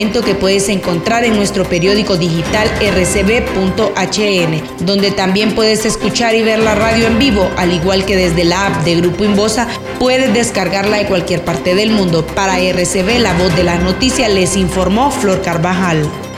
que puedes encontrar en nuestro periódico digital rcb.hn, donde también puedes escuchar y ver la radio en vivo, al igual que desde la app de Grupo Inbosa puedes descargarla de cualquier parte del mundo. Para RCB, la voz de la noticia, les informó Flor Carvajal.